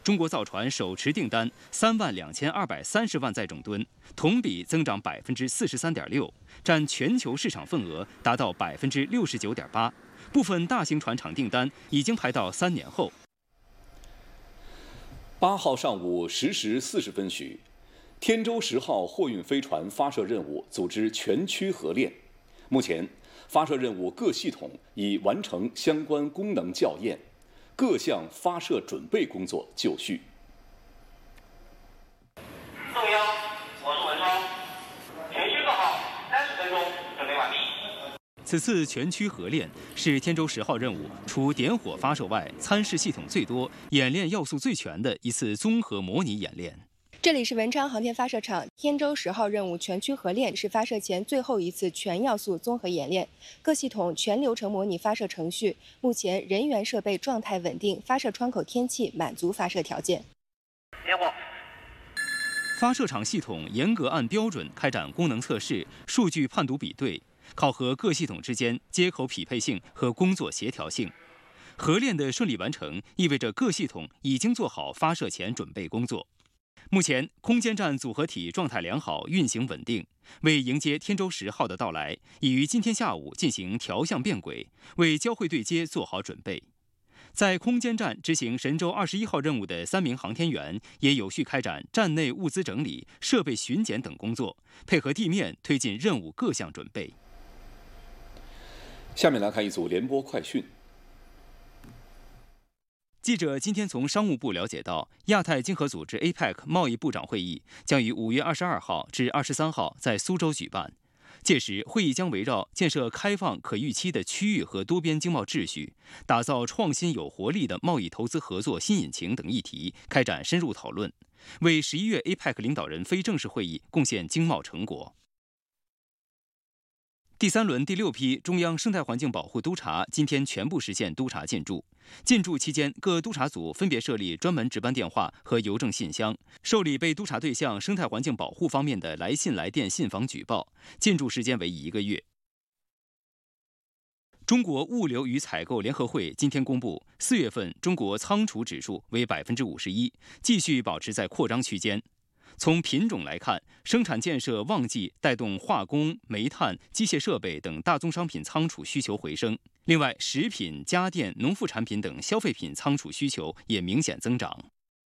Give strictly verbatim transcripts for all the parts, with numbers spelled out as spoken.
中国造船手持订单三万两千二百三十万载整吨，同比增长百分之四十三点六，占全球市场份额达到百分之六十九点八。部分大型船厂订单已经排到三年后。 八号上午十时四十分许，天舟十号货运飞船发射任务组织全区合练。目前，发射任务各系统已完成相关功能校验。各项发射准备工作就绪。 中央，我是文双，全区做好三十分钟，准备完毕。 此次全区合练是天舟十号任务除点火发射外，参试系统最多、演练要素最全的一次综合模拟演练。 这里是文昌航天发射场，天舟十号任务全区合练是发射前最后一次全要素综合演练，各系统全流程模拟发射程序。目前人员设备状态稳定，发射窗口天气满足发射条件。 点火。 发射场系统严格按标准开展功能测试、数据判读比对，考核各系统之间接口匹配性和工作协调性。合练的顺利完成，意味着各系统已经做好发射前准备工作。目前，空间站组合体状态良好，运行稳定。为迎接天舟十号的到来，已于今天下午进行调向变轨，为交会对接做好准备。在空间站执行神舟二十一号任务的三名航天员，也有序开展站内物资整理、设备巡检等工作，配合地面推进任务各项准备。 下面来看一组联播快讯。 记者今天从商务部了解到，亚太经合组织 A P E C 贸易部长会议将于五月二十二号至二十三号在苏州举办。届时，会议将围绕建设开放可预期的区域和多边经贸秩序，打造创新有活力的贸易投资合作新引擎等议题开展深入讨论，为十一月 A P E C 领导人非正式会议贡献经贸成果。第三轮第六批中央生态环境保护督察今天全部实现督查进驻。进驻期间，各督查组分别设立专门值班电话和邮政信箱，受理被督查对象生态环境保护方面的来信、来电、信访举报。进驻时间为一个月。中国物流与采购联合会今天公布，四月份中国仓储指数为百分之五十一，继续保持在扩张区间。从品种来看，生产建设旺季带动化工、煤炭、机械设备等大宗商品仓储需求回升。另外，食品、家电、农副产品等消费品仓储需求也明显增长。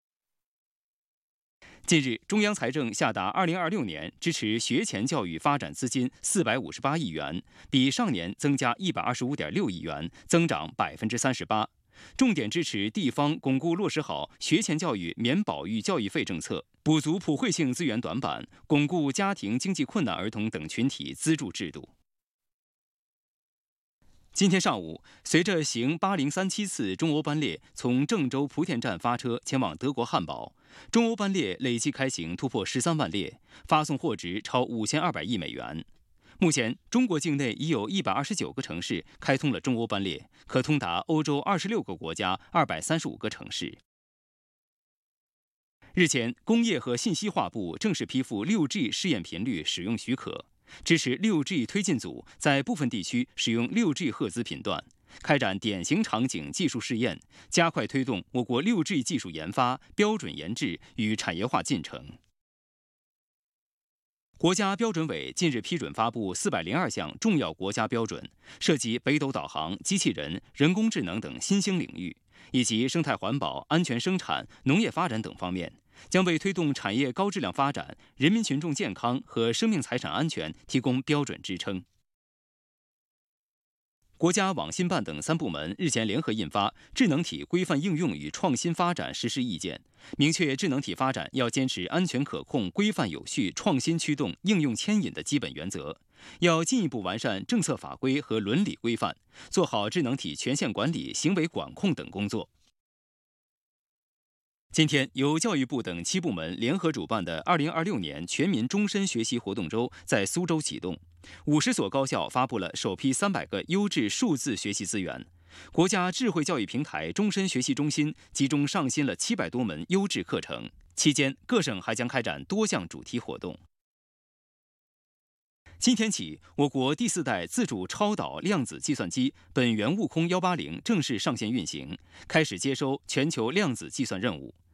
近日，中央财政下达二零二六年支持学前教育发展资金四百五十八亿元，比上年增加一百二十五点六亿元，增长百分之三十八。重点支持地方巩固落实好学前教育免保育教育费政策，补足普惠性资源短板，巩固家庭经济困难儿童等群体资助制度。今天上午，随着行八零三七次中欧班列从郑州莆田站发车前往德国汉堡，中欧班列累计开行突破十三万列，发送货值超五千二百亿美元。目前，中国境内已有一百二十九个城市开通了中欧班列，可通达欧洲二十六个国家二百三十五个城市。日前，工业和信息化部正式批复 六 G 试验频率使用许可，支持 六 G 推进组在部分地区使用 六 G 赫兹频段，开展典型场景技术试验，加快推动我国 六 G 技术研发、标准研制与产业化进程。国家标准委近日批准发布四百零二项重要国家标准，涉及北斗导航、机器人、人工智能等新兴领域，以及生态环保、安全生产、农业发展等方面，将为推动产业高质量发展、人民群众健康和生命财产安全提供标准支撑。国家网信办等三部门日前联合印发《智能体规范应用与创新发展实施意见》，明确智能体发展要坚持安全可控、规范有序、创新驱动、应用牵引的基本原则，要进一步完善政策法规和伦理规范，做好智能体权限管理、行为管控等工作。今天，由教育部等七部门联合主办的二零二六年全民终身学习活动周在苏州启动，五十所高校发布了首批三百个优质数字学习资源。国家智慧教育平台终身学习中心集中上新了七百多门优质课程。期间，各省还将开展多项主题活动。今天起，我国第四代自主超导量子计算机本源悟空幺八零正式上线运行，开始接收全球量子计算任务。